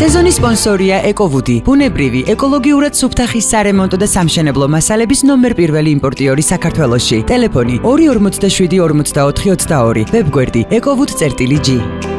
სეზონის სპონსორია ეკოვუდი, ბუნებრივი, ეკოლოგიურად სუფთახის სარემონტო და სამშენებლო მასალების ნომერ პირველი იმპორტიორი საქართველოში. ტელეფონი 247 44 22, ვებგვერდი ekovud.g.